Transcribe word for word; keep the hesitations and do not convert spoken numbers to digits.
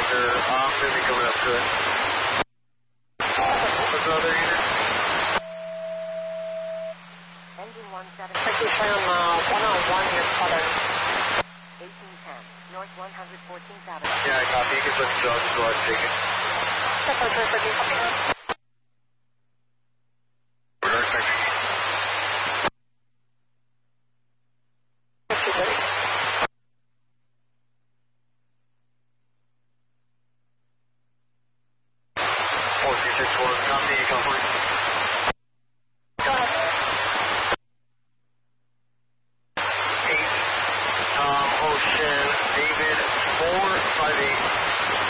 Center. I'm going to be coming up to it. What's the other unit? Engine one seven. Citation uh, one oh one, your color. eighteen ten, North one fourteenth Avenue. Yeah, I copy. You can put the jaws as well. I'll take it. Radar section. four three six one, copy, copy.